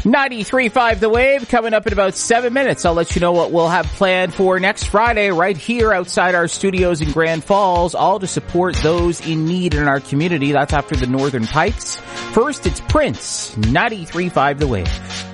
93.5 The Wave coming up in about 7 minutes. I'll let you know what we'll have planned for next Friday right here outside our studios in Grand Falls, all to support those in need in our community. That's after the Northern Pikes. First, it's Prince, 93.5 The Wave.